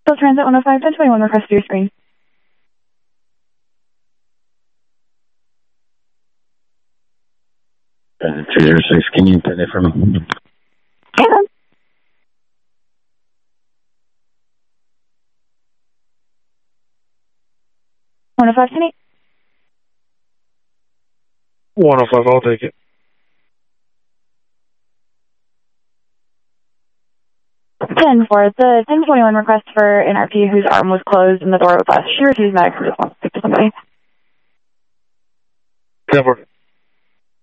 Transit 105, 1021, request to your screen. 206, can you put it for me? Yeah. 105, 10-8. 105, I'll take it. 10-4, it's a 1021 request for an RP whose arm was closed and the door was left. She refused medical response to somebody. 10-4.